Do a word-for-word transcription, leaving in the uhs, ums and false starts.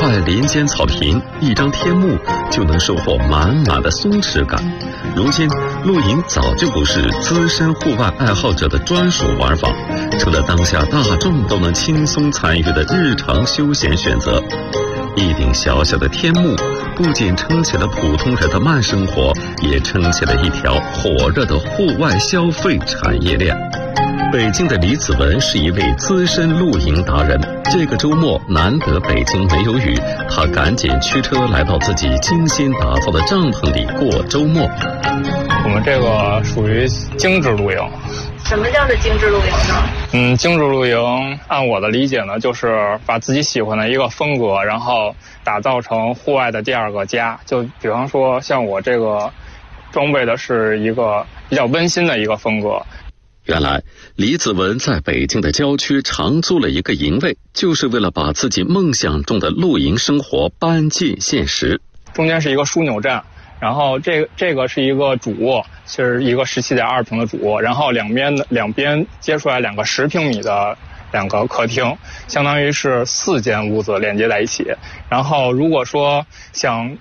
块林间草坪、一张天幕，就能收获满满的松弛感。如今，露营早就不是资深户外爱好者的专属玩法，成了当下大众都能轻松参与的日常休闲选择。一顶小小的天幕，不仅撑起了普通人的慢生活，也撑起了一条火热的户外消费产业链。北京的李子文是一位资深露营达人，这个周末难得北京没有雨，他赶紧驱车来到自己精心打造的帐篷里过周末。 我们这个属于精致露营。 什么叫做精致露营呢？ 嗯，精致露营按我的理解呢，就是把自己喜欢的一个风格，然后打造成户外的第二个家。就比方说像我这个装备的是一个比较温馨的一个风格。 原来李子文在北京的郊区长租了一个营位，就是为了把自己梦想中的露营生活搬进现实。 中间是一个枢纽站，然后这个这个是一个主卧，是一个十七点二平的主卧，然后两边的两边接出来两个十平米的两个客厅，相当于是四间屋子连接在一起。然后如果说想